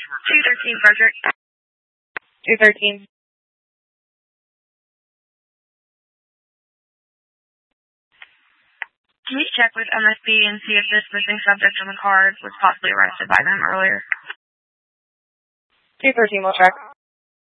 213 Frederick. 213. Can you check with MSP and see if this missing subject on the card was possibly arrested by them earlier? 213 will check.